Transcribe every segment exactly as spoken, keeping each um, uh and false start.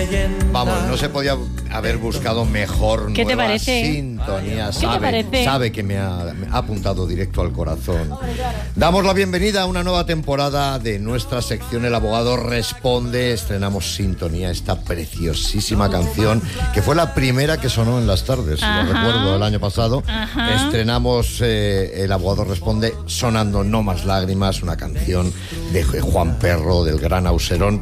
Vamos, no se podía haber buscado mejor ¿Qué te nueva parece? sintonía. ¿Qué Sabe, te parece? sabe que me ha, me ha apuntado directo al corazón. Damos la bienvenida a una nueva temporada de nuestra sección El Abogado Responde. Estrenamos Sintonía, esta preciosísima canción que fue la primera que sonó en las tardes, si lo recuerdo, el año pasado. Ajá. Estrenamos eh, El Abogado Responde sonando No Más Lágrimas, una canción de Juan Perro, del gran Auserón.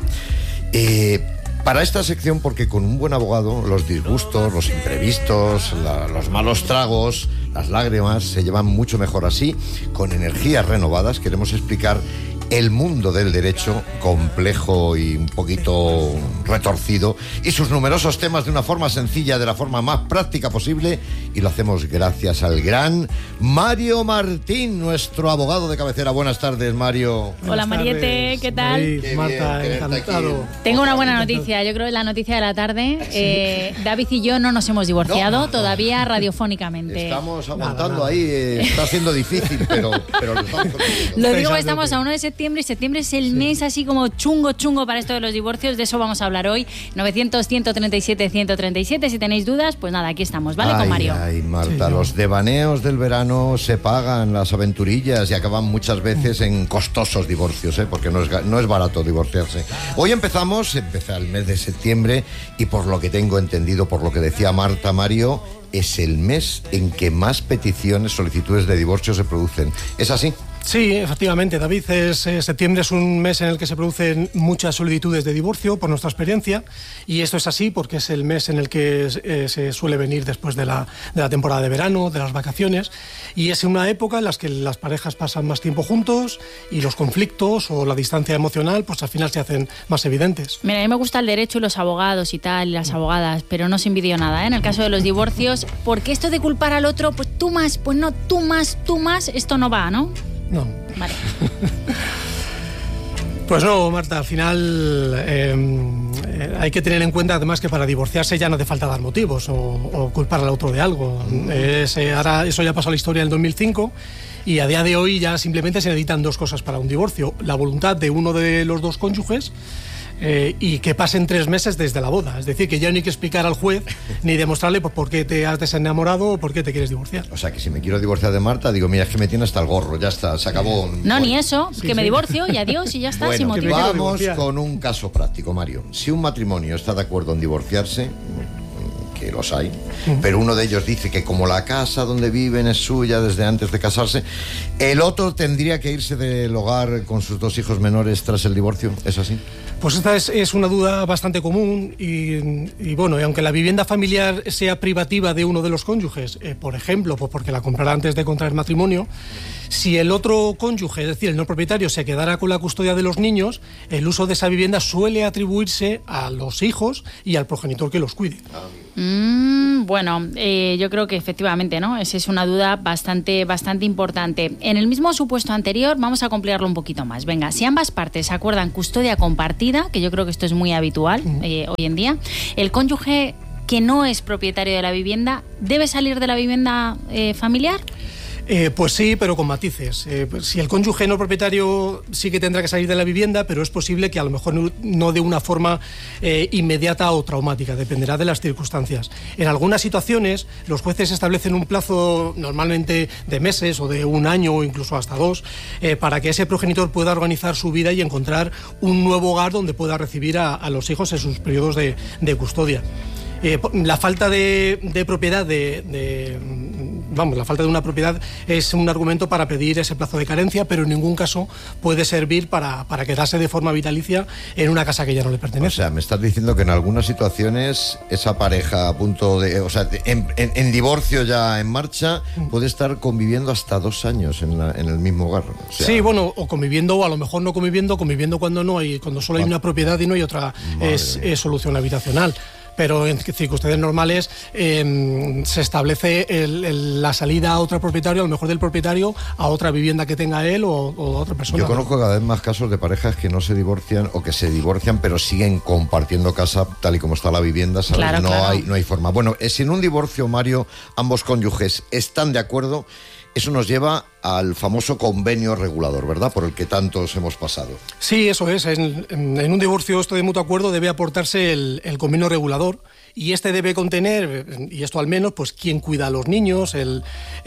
Eh, para esta sección, porque con un buen abogado los disgustos, los imprevistos, la, los malos tragos, las lágrimas se llevan mucho mejor así. Con energías renovadas queremos explicar el mundo del derecho, complejo y un poquito retorcido, y sus numerosos temas de una forma sencilla, de la forma más práctica posible, y lo hacemos gracias al gran Mario Martín, nuestro abogado de cabecera. Buenas tardes, Mario. Hola, Mariette, ¿qué tal? Hey, Qué Marta, bien encantado. Tengo una buena noticia, yo creo que la noticia de la tarde. Eh, David y yo no nos hemos divorciado No, no, todavía radiofónicamente. Estamos aguantando Nada, nada. ahí, eh, está siendo difícil, pero, pero lo estamos consiguiendo. Lo digo, Pensándote. estamos a uno de septiembre y septiembre es el mes así como chungo, chungo para esto de los divorcios. De eso vamos a hablar hoy. novecientos, ciento treinta y siete, ciento treinta y siete. Si tenéis dudas, pues nada, aquí estamos, ¿vale? Ay, Con Mario. Ay, Marta, Sí, no. los devaneos del verano se pagan, las aventurillas, y acaban muchas veces en costosos divorcios, ¿eh? Porque no es, ga- no es barato divorciarse. Hoy empezamos, empieza el mes de septiembre, y por lo que tengo entendido, por lo que decía Marta, Mario, es el mes en que más peticiones, solicitudes de divorcio se producen. ¿Es así? Sí, efectivamente, David, es, eh, septiembre es un mes en el que se producen muchas solicitudes de divorcio, por nuestra experiencia, y esto es así porque es el mes en el que eh, se suele venir después de la, de la temporada de verano, de las vacaciones, y es una época en la que las parejas pasan más tiempo juntos y los conflictos o la distancia emocional pues al final se hacen más evidentes. Mira, a mí me gusta el derecho y los abogados y tal, y las abogadas, pero no se envidio nada, ¿eh? En el caso de los divorcios, porque esto de culpar al otro, pues tú más, pues no, tú más, tú más, esto no va, ¿no? No. Vale. Pues no, Marta, al final eh, eh, hay que tener en cuenta además que para divorciarse ya no hace falta dar motivos o, o culpar al otro de algo. Es, eh, ahora eso ya pasó a la historia en el dos mil cinco y a día de hoy ya simplemente se necesitan dos cosas para un divorcio. La voluntad de uno de los dos cónyuges eh, y que pasen tres meses desde la boda. Es decir, que ya no hay que explicar al juez ni demostrarle pues, por qué te has desenamorado o por qué te quieres divorciar. O sea, que si me quiero divorciar de Marta, digo, mira, es que me tiene hasta el gorro, ya está, se acabó. No, ni eso, Sí, que me sí. divorcio y adiós y ya está, sin Bueno, motivo. quiero vamos divorciar. con un caso práctico, Mario. Si un matrimonio está de acuerdo en divorciarse, que los hay, pero uno de ellos dice que como la casa donde viven es suya desde antes de casarse, el otro tendría que irse del hogar con sus dos hijos menores tras el divorcio, ¿es así? Pues esta es, es una duda bastante común y, y bueno, y aunque la vivienda familiar sea privativa de uno de los cónyuges, eh, por ejemplo, pues porque la comprará antes de contraer matrimonio, si el otro cónyuge, es decir, el no propietario, se quedara con la custodia de los niños, el uso de esa vivienda suele atribuirse a los hijos y al progenitor que los cuide. Mm, bueno, eh, yo creo que efectivamente, ¿no? Esa es una duda bastante, bastante importante. En el mismo supuesto anterior, vamos a complicarlo un poquito más. Venga, si ambas partes acuerdan custodia compartida, que yo creo que esto es muy habitual eh, hoy en día, el cónyuge que no es propietario de la vivienda, ¿debe salir de la vivienda eh, familiar? Eh, pues sí, pero con matices. Eh, pues si el cónyuge no propietario sí que tendrá que salir de la vivienda, pero es posible que a lo mejor no, no de una forma eh, inmediata o traumática, dependerá de las circunstancias. En algunas situaciones, los jueces establecen un plazo normalmente de meses o de un año o incluso hasta dos, eh, para que ese progenitor pueda organizar su vida y encontrar un nuevo hogar donde pueda recibir a, a los hijos en sus periodos de, de custodia. Eh, la falta de, de propiedad de, de vamos, la falta de una propiedad es un argumento para pedir ese plazo de carencia, pero en ningún caso puede servir para, para quedarse de forma vitalicia en una casa que ya no le pertenece. O sea, me estás diciendo que en algunas situaciones esa pareja a punto de, o sea, en, en, en divorcio ya en marcha, puede estar conviviendo hasta dos años en, la, en el mismo hogar. O sea, sí, bueno, o conviviendo o a lo mejor no conviviendo, conviviendo cuando no hay, cuando solo hay una propiedad y no hay otra es, es solución habitacional. Pero en circunstancias normales eh, se establece el, el, la salida a otro propietario, a lo mejor del propietario, a otra vivienda que tenga él o, o a otra persona. Yo conozco cada vez más casos de parejas que no se divorcian o que se divorcian pero siguen compartiendo casa tal y como está la vivienda, ¿sabes? Claro, no, claro. hay, no hay forma. Bueno, si en un divorcio, Mario, ambos cónyuges están de acuerdo, eso nos lleva al famoso convenio regulador, ¿verdad? Por el que tantos hemos pasado. Sí, eso es. En, en, en un divorcio esto de mutuo acuerdo debe aportarse el, el convenio regulador, y este debe contener, y esto al menos, pues quién cuida a los niños, el,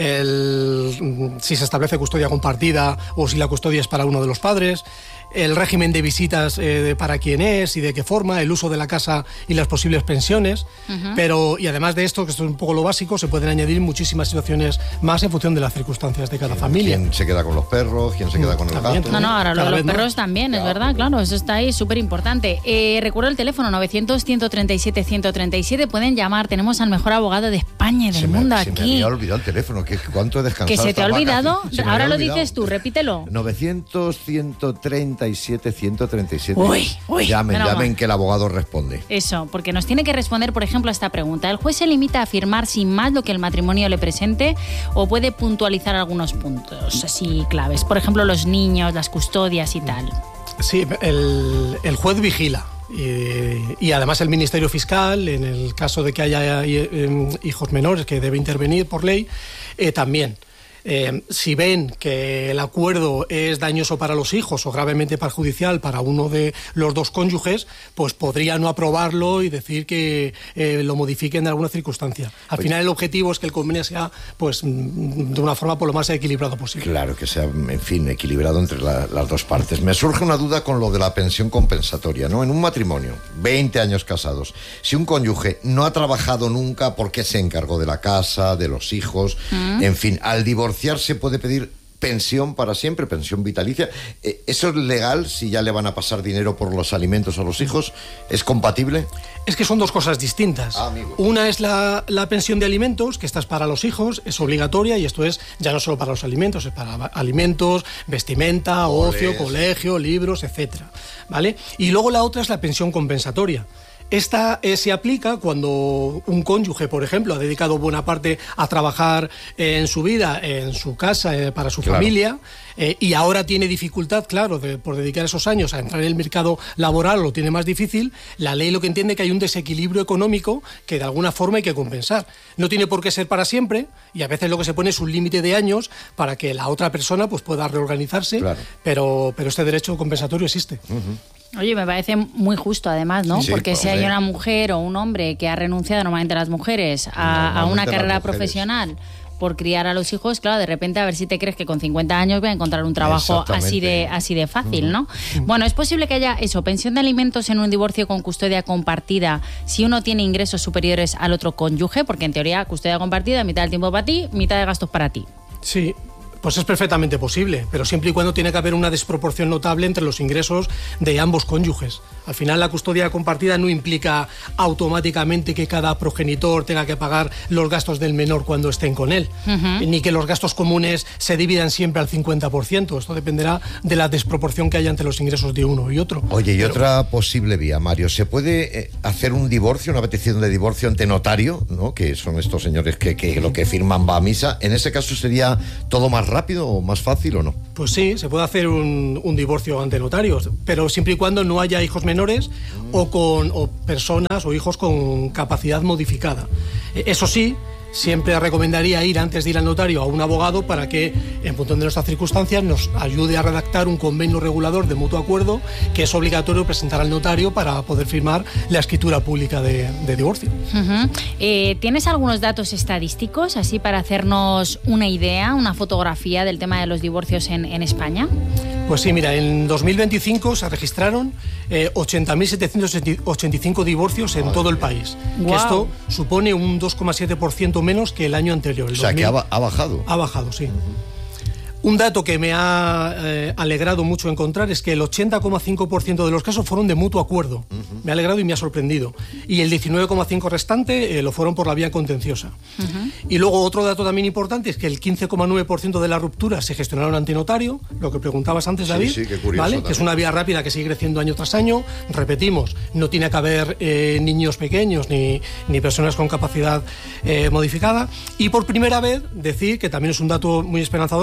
el, si se establece custodia compartida o si la custodia es para uno de los padres, el régimen de visitas eh, para quién es y de qué forma, el uso de la casa y las posibles pensiones. Uh-huh. Pero, y además de esto, que esto es un poco lo básico, se pueden añadir muchísimas situaciones más en función de las circunstancias de cada familia. ¿Quién se queda con los perros? ¿Quién se queda con el también, gato? No, no, ahora lo de los perros más. también, claro, es verdad, claro, eso está ahí, súper importante. Eh, recuerdo el teléfono novecientos, ciento treinta y siete, ciento treinta y siete, pueden llamar, tenemos al mejor abogado de España y del se mundo me, aquí. Se me había olvidado el teléfono, que ¿cuánto he descansado? Que se te ha olvidado, ahora lo olvidado. dices tú, repítelo. novecientos, ciento treinta y siete, ciento treinta y siete. Uy, uy, llamen, menos llamen mal. que el abogado responde. Eso, porque nos tiene que responder, por ejemplo, a esta pregunta. ¿El juez se limita a afirmar sin más lo que el matrimonio le presente o puede puntualizar algunos puntos así claves? Por ejemplo, los niños, las custodias y tal. Sí, el, el juez vigila. Y, y además el Ministerio Fiscal, en el caso de que haya eh, hijos menores que debe intervenir por ley, eh, también. Eh, si ven que el acuerdo es dañoso para los hijos o gravemente perjudicial para uno de los dos cónyuges, pues podría no aprobarlo y decir que eh, lo modifiquen en alguna circunstancia. Al Oye. final el objetivo es que el convenio sea pues de una forma por lo más equilibrado posible. Claro, que sea, en fin, equilibrado entre la, las dos partes. Me surge una duda con lo de la pensión compensatoria, ¿no? En un matrimonio, veinte años casados, si un cónyuge no ha trabajado nunca porque se encargó de la casa, de los hijos, mm. en fin, al divorcio se puede pedir pensión para siempre, pensión vitalicia. ¿Eso es legal si ya le van a pasar dinero por los alimentos a los hijos? ¿Es compatible? Es que son dos cosas distintas. Ah, amigo. Una es la, la pensión de alimentos, que esta es para los hijos, es obligatoria, y esto es ya no solo para los alimentos, es para alimentos, vestimenta, Oles. ocio, colegio, libros, etcétera, ¿vale? Y luego la otra es la pensión compensatoria. Esta eh, se aplica cuando un cónyuge, por ejemplo, ha dedicado buena parte a trabajar eh, en su vida, en su casa, eh, para su claro. familia, eh, y ahora tiene dificultad, claro, de, por dedicar esos años a entrar en el mercado laboral, lo tiene más difícil. La ley lo que entiende es que hay un desequilibrio económico que de alguna forma hay que compensar. No tiene por qué ser para siempre, y a veces lo que se pone es un límite de años para que la otra persona pues, pueda reorganizarse, claro. pero, pero este derecho compensatorio existe. Uh-huh. Oye, me parece muy justo además, ¿no? Sí, Porque si hay una mujer o un hombre que ha renunciado, normalmente las mujeres, a, a una carrera profesional por criar a los hijos, claro, de repente a ver si te crees que con cincuenta años voy a encontrar un trabajo así de, así de fácil, ¿no? Uh-huh. Bueno, es posible que haya eso, pensión de alimentos en un divorcio con custodia compartida si uno tiene ingresos superiores al otro cónyuge, porque en teoría custodia compartida, mitad del tiempo para ti, mitad de gastos para ti. Sí. Pues es perfectamente posible, pero siempre y cuando tiene que haber una desproporción notable entre los ingresos de ambos cónyuges. Al final, la custodia compartida no implica automáticamente que cada progenitor tenga que pagar los gastos del menor cuando estén con él, uh-huh. ni que los gastos comunes se dividan siempre al cincuenta por ciento. Esto dependerá de la desproporción que haya entre los ingresos de uno y otro. Oye, y pero... otra posible vía, Mario, ¿se puede eh, hacer un divorcio, una petición de divorcio ante notario, ¿no? Que son estos señores que, que lo que firman va a misa? ¿En ese caso sería todo más rápido o más fácil o no? Pues sí, se puede hacer un, un divorcio ante notarios, pero siempre y cuando no haya hijos menores mm. o con o personas o hijos con capacidad modificada. Eso sí, siempre recomendaría ir antes de ir al notario a un abogado para que, en función de nuestras circunstancias, nos ayude a redactar un convenio regulador de mutuo acuerdo que es obligatorio presentar al notario para poder firmar la escritura pública de, de divorcio. Uh-huh. Eh, ¿Tienes algunos datos estadísticos así para hacernos una idea, una fotografía del tema de los divorcios en, en España? Pues sí, mira, en dos mil veinticinco se registraron eh, ochenta mil setecientos ochenta y cinco divorcios en todo el país. Wow. Que esto supone un dos coma siete por ciento menos que el año anterior. El o sea, dos mil. Que ha, ha bajado. Ha bajado, sí. Uh-huh. Un dato que me ha eh, alegrado mucho encontrar es que el ochenta coma cinco por ciento de los casos fueron de mutuo acuerdo. Uh-huh. Me ha alegrado y me ha sorprendido. Y el diecinueve coma cinco por ciento restante eh, lo fueron por la vía contenciosa. Uh-huh. Y luego otro dato también importante es que el quince coma nueve por ciento de las rupturas se gestionaron ante notario, lo que preguntabas antes, David, sí, sí, qué curioso, ¿vale? Que es una vía rápida que sigue creciendo año tras año. Repetimos, no tiene que haber eh, niños pequeños ni, ni personas con capacidad eh, modificada. Y por primera vez decir, que también es un dato muy esperanzador, que la custodia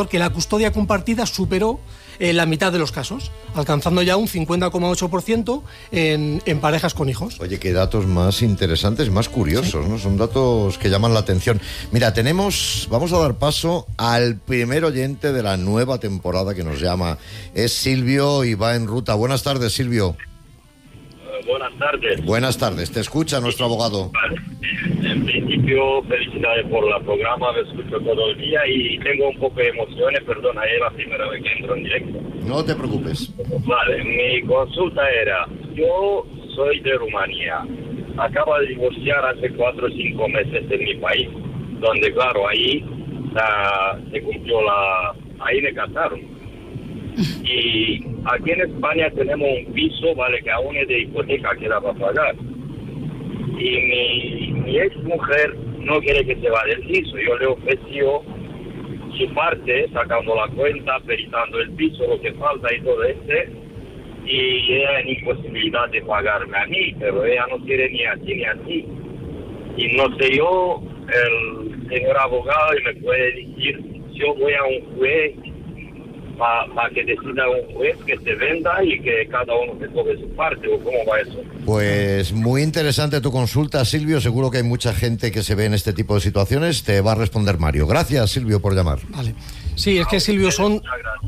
custodia compartida superó eh, la mitad de los casos, alcanzando ya un cincuenta coma ocho por ciento en, en parejas con hijos. Oye, qué datos más interesantes, más curiosos, sí, ¿no? Son datos que llaman la atención. Mira, tenemos, vamos a dar paso al primer oyente de la nueva temporada que nos llama. Es Silvio y va en ruta. Buenas tardes, Silvio. Buenas tardes. Buenas tardes, te escucha nuestro abogado. Vale. En principio, felicidades por el programa, me escucho todo el día y tengo un poco de emociones, perdona, es la primera vez que entro en directo. No te preocupes. Vale, mi consulta era, yo soy de Rumanía, acabo de divorciar hace cuatro o cinco meses en mi país, donde claro, ahí uh, se cumplió la... ahí me casaron. Y aquí en España tenemos un piso, vale, que aún es de hipoteca, que la va a pagar. Y mi, mi ex mujer no quiere que se vaya del piso. Yo le ofreció su parte, sacando la cuenta, peritando el piso, lo que falta y todo este. Y ella en imposibilidad de pagarme a mí, pero ella no quiere ni así ni así. Y no sé yo, el señor abogado, y me puede decir, yo voy a un juez para pa que decida un juez que se venda y que cada uno se coge su parte, o cómo va eso. Pues muy interesante tu consulta, Silvio. Seguro que hay mucha gente que se ve en este tipo de situaciones. Te va a responder Mario. Gracias, Silvio, por llamar. Vale. Sí, es que, Silvio, son...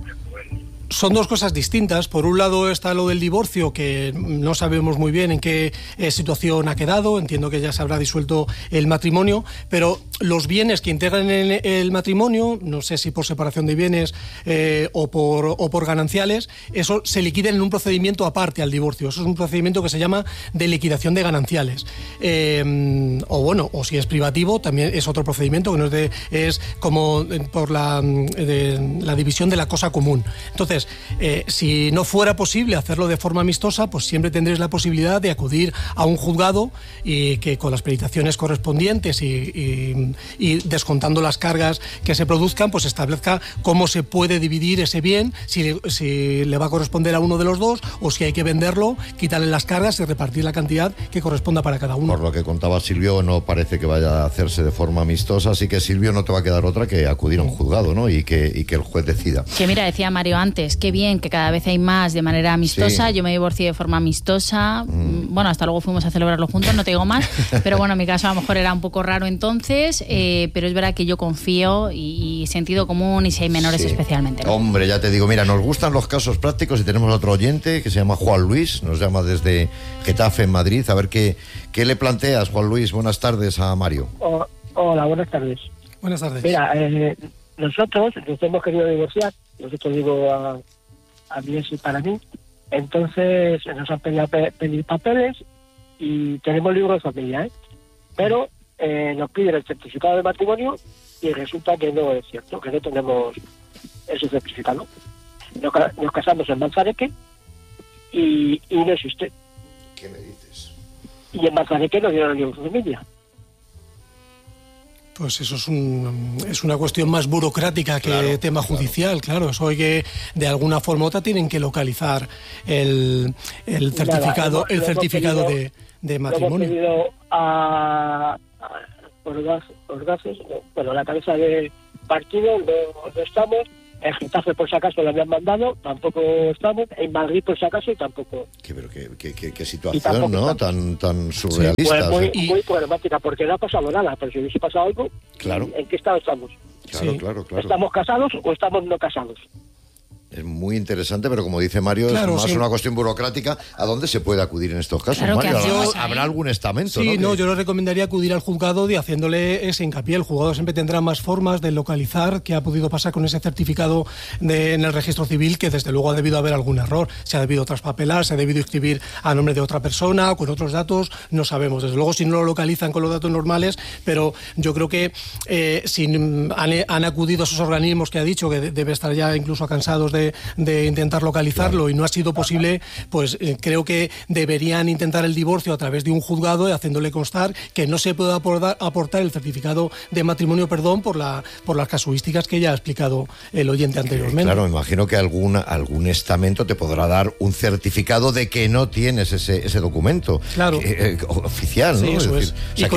Son dos cosas distintas. Por un lado está lo del divorcio, que no sabemos muy bien en qué eh, situación ha quedado. Entiendo que ya se habrá disuelto el matrimonio, pero los bienes que integran el, el matrimonio, no sé si por separación de bienes eh, o, por, o por gananciales, eso se liquida en un procedimiento aparte al divorcio. Eso es un procedimiento que se llama de liquidación de gananciales. Eh, o bueno, o si es privativo, también es otro procedimiento que no es de, es como por la, de, la división de la cosa común. Entonces, Eh, si no fuera posible hacerlo de forma amistosa, pues siempre tendréis la posibilidad de acudir a un juzgado y que con las peritaciones correspondientes y, y, y descontando las cargas que se produzcan, pues establezca cómo se puede dividir ese bien, si, si le va a corresponder a uno de los dos o si hay que venderlo, quitarle las cargas y repartir la cantidad que corresponda para cada uno. Por lo que contaba Silvio, no parece que vaya a hacerse de forma amistosa, así que, Silvio, no te va a quedar otra que acudir a un juzgado, ¿no? Y que, y que el juez decida. Que mira, decía Mario antes, qué bien que cada vez hay más de manera amistosa. Sí. Yo me divorcié de forma amistosa. Mm. Bueno, hasta luego fuimos a celebrarlo juntos, no te digo más. Pero bueno, en mi caso a lo mejor era un poco raro entonces, eh, pero es verdad que yo confío y, y sentido común, y si hay menores, sí, especialmente. ¿No? Hombre, ya te digo, mira, nos gustan los casos prácticos y tenemos otro oyente que se llama Juan Luis, nos llama desde Getafe, en Madrid. A ver qué, qué le planteas, Juan Luis. Buenas tardes a Mario. Oh, hola, buenas tardes. Buenas tardes. Mira, eh, nosotros nos hemos querido divorciar, nosotros digo a... a mí y para mí. Entonces nos han pedido pe- pedir papeles y tenemos libro de familia, ¿eh? Pero eh, nos piden el certificado de matrimonio y resulta que no es cierto, que no tenemos ese certificado. Nos, nos casamos en Manzaneque y, y no existe. ¿Qué me dices? Y en Manzaneque nos dieron el libro de familia. Pues eso es, un, es una cuestión más burocrática que claro, tema judicial, claro. claro. Eso hay que, de alguna forma u otra, tienen que localizar el, el certificado, Nada, el certificado pedido, de, de matrimonio. Lo hemos pedido a, a Orgaz, Orgaces, bueno, la cabeza de partido, no, no estamos. En Getafe, por si acaso, lo habían mandado, tampoco estamos. En Madrid, por si acaso, y tampoco. Qué, pero qué, qué, qué, qué situación, ¿no? Tan, tan surrealista. Sí, pues muy, o sea. muy problemática, porque no ha pasado nada. Pero si hubiese pasado algo, claro. ¿En qué estado estamos? Claro, sí. claro, claro. ¿Estamos casados o estamos no casados? Es muy interesante, pero como dice Mario, claro, es más sí. una cuestión burocrática. ¿A dónde se puede acudir en estos casos, claro, Mario? ¿Habrá, yo, ¿Habrá algún estamento? Sí, no, no, que... yo le recomendaría acudir al juzgado y haciéndole ese hincapié. El juzgado siempre tendrá más formas de localizar qué ha podido pasar con ese certificado de, en el registro civil, que desde luego ha debido haber algún error. Se ha debido traspapelar, se ha debido escribir a nombre de otra persona, con otros datos, no sabemos. Desde luego si no lo localizan con los datos normales, pero yo creo que eh, si han, han acudido a esos organismos que ha dicho, que debe estar ya incluso cansados de, de intentar intentar localizarlo, claro, y no ha sido posible, pues eh, creo que deberían intentar el divorcio a través de un juzgado, y haciéndole constar que no se puede aportar, aportar el certificado de matrimonio, perdón, por la por las casuísticas que ya ha explicado el oyente anteriormente. Claro, me imagino que alguna, algún estamento te podrá dar un certificado de que no tienes ese, ese documento. Claro. Eh, eh, oficial, ¿no? Sí, eso es decir, es. o sea, y con, que,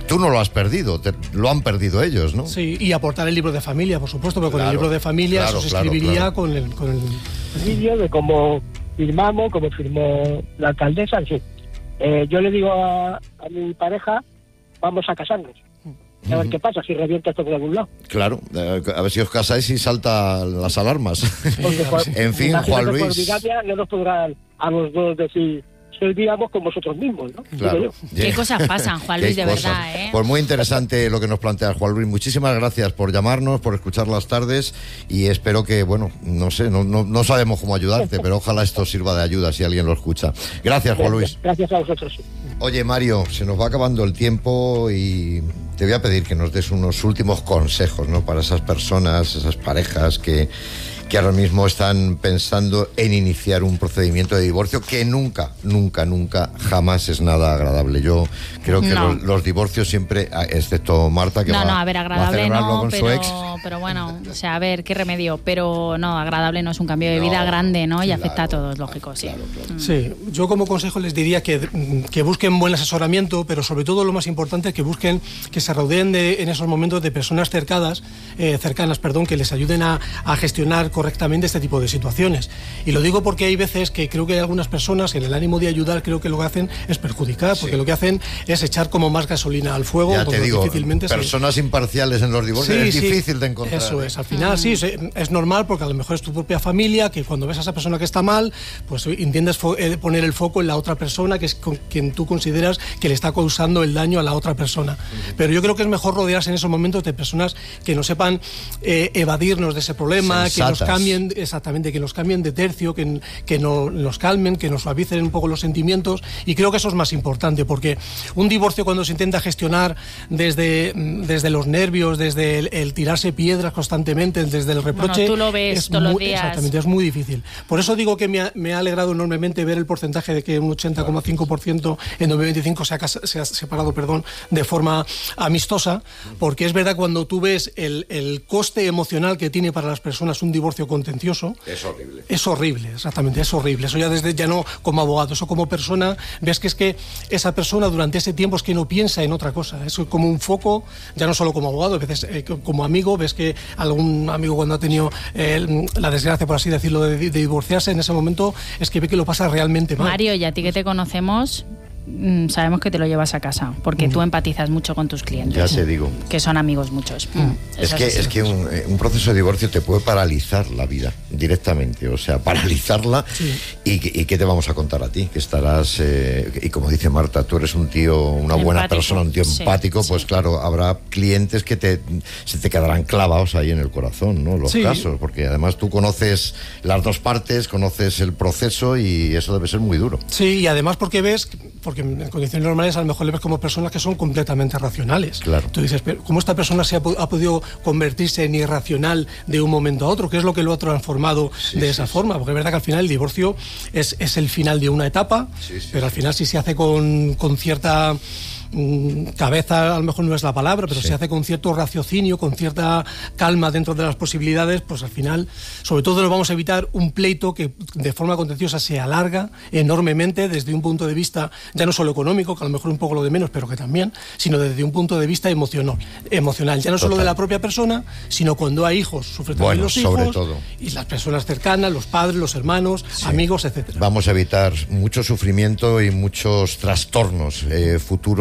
tú no lo has perdido, te, lo han perdido ellos, ¿no? Sí, y aportar el libro de familia, por supuesto, porque claro, con el libro de familia claro, eso se claro, escribiría claro. con el... Con el... vídeo de cómo firmamos, cómo firmó la alcaldesa, en fin. Eh, yo le digo a, a mi pareja, vamos a casarnos. A ver qué pasa, si revienta esto por algún lado. Claro, eh, a ver si os casáis y saltan las alarmas. Porque, por, en fin, Juan Luis. Por bigamia no nos podrán a los dos decir, servíamos con vosotros mismos, ¿no? Claro. Qué cosas pasan, Juan Luis, de cosas. verdad, ¿eh? Pues muy interesante lo que nos plantea Juan Luis. Muchísimas gracias por llamarnos, por escuchar las tardes y espero que, bueno, no sé, no, no, no sabemos cómo ayudarte, pero ojalá esto sirva de ayuda si alguien lo escucha. Gracias, Juan Luis. Gracias a vosotros. Oye, Mario, se nos va acabando el tiempo y te voy a pedir que nos des unos últimos consejos, ¿no? Para esas personas, esas parejas que, que ahora mismo están pensando en iniciar un procedimiento de divorcio que nunca, nunca, nunca, jamás es nada agradable. Yo creo que no. los, los divorcios siempre, excepto Marta, que no, va, no, a ver, agradable va a celebrarlo no, con pero, su ex. pero bueno, o sea, a ver, qué remedio, pero no, agradable no es un cambio de No, vida grande, ¿no? Y claro, afecta a todos, lógico, sí. Claro, claro. Mm. Sí, yo como consejo les diría que, que busquen buen asesoramiento, pero sobre todo lo más importante, que busquen, que se rodeen de, en esos momentos de personas cercanas, eh, cercanas, perdón, que les ayuden a, a gestionar correctamente este tipo de situaciones. Y lo digo porque hay veces que creo que hay algunas personas que en el ánimo de ayudar creo que lo que hacen es perjudicar, porque sí. lo que hacen es echar como más gasolina al fuego. Ya te digo, difícilmente personas se... imparciales en los divorcios sí, es sí, difícil de encontrar. Eso es, al final sí, es normal porque a lo mejor es tu propia familia, que cuando ves a esa persona que está mal, pues entiendes poner el foco en la otra persona, que es con quien tú consideras que le está causando el daño a la otra persona. Uh-huh. Pero yo creo que es mejor rodearse en esos momentos de personas que nos sepan eh, evadirnos de ese problema, Sensatas. que nos cambien, exactamente, que nos cambien de tercio, que, que no, nos calmen, que nos suavicen un poco los sentimientos, y creo que eso es más importante, porque un divorcio cuando se intenta gestionar desde, desde los nervios, desde el, el tirarse piedras constantemente, desde el reproche, bueno, tú lo ves es todos muy, los días. Exactamente, es muy difícil. Por eso digo que me ha, me ha alegrado enormemente ver el porcentaje de que un ochenta coma cinco por ciento en dos mil veinticinco se ha, se ha separado, perdón, de forma amistosa, porque es verdad, cuando tú ves el, el coste emocional que tiene para las personas un divorcio contencioso, es horrible. Es horrible, exactamente, es horrible. Eso ya desde ya no como abogado, eso como persona, ves que es que esa persona durante ese tiempo es que no piensa en otra cosa, es como un foco, ya no solo como abogado, a veces eh, como amigo, ves que algún amigo cuando ha tenido eh, la desgracia, por así decirlo, de, de divorciarse, en ese momento es que ve que lo pasa realmente mal. Mario, y a ti que te conocemos, sabemos que te lo llevas a casa, porque mm. tú empatizas mucho con tus clientes. Ya te digo. Que son amigos muchos. Mm. Es, que, es que un, un proceso de divorcio te puede paralizar la vida directamente, o sea, paralizarla. Sí. Y, y ¿qué te vamos a contar a ti? Que estarás, eh, y como dice Marta, tú eres un tío, una empático. buena persona, un tío sí, empático, pues sí. claro, habrá clientes que te, se te quedarán clavados ahí en el corazón, ¿no? Los sí. casos, porque además tú conoces las dos partes, conoces el proceso y eso debe ser muy duro. Sí, y además porque ves, porque en condiciones normales a lo mejor le ves como personas que son completamente racionales. Claro. Tú dices, pero ¿cómo esta persona se ha, ha podido convertirse en irracional de un momento a otro? ¿Qué es lo que lo ha transformado sí, de esa sí, forma? Porque es verdad que al final el divorcio es, es el final de una etapa, sí, sí, pero al final si se hace con, con cierta... cabeza, a lo mejor no es la palabra, pero sí. se hace con cierto raciocinio, con cierta calma dentro de las posibilidades, pues al final, sobre todo, nos vamos a evitar un pleito que de forma contenciosa se alarga enormemente desde un punto de vista, ya no solo económico, que a lo mejor un poco lo de menos, pero que también, sino desde un punto de vista emocional, emocional ya no Total. solo de la propia persona, sino cuando hay hijos, sufren también bueno, los hijos, sobre todo. y las personas cercanas, los padres, los hermanos, sí. amigos, etcétera. Vamos a evitar mucho sufrimiento y muchos trastornos eh, futuros